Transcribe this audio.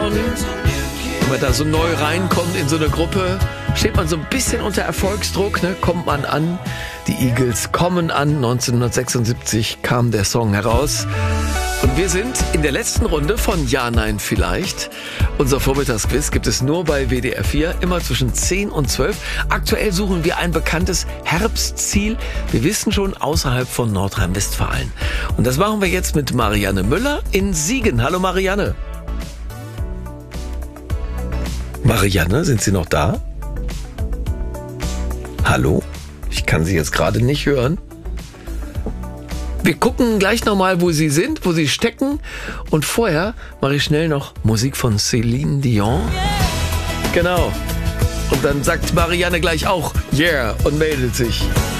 Dion. Wenn man da so neu reinkommt in so eine Gruppe, steht man so ein bisschen unter Erfolgsdruck, ne? Kommt man an. Die Eagles kommen an. 1976 kam der Song heraus. Und wir sind in der letzten Runde von Ja, Nein, Vielleicht. Unser Vormittagsquiz gibt es nur bei WDR 4, immer zwischen 10 und 12. Aktuell suchen wir ein bekanntes Herbstziel. Wir wissen schon, außerhalb von Nordrhein-Westfalen. Und das machen wir jetzt mit Marianne Müller in Siegen. Hallo Marianne. Marianne, sind Sie noch da? Hallo? Ich kann Sie jetzt gerade nicht hören. Wir gucken gleich nochmal, wo Sie sind, wo Sie stecken. Und vorher mache ich schnell noch Musik von Céline Dion. Genau. Und dann sagt Marianne gleich auch Yeah und meldet sich.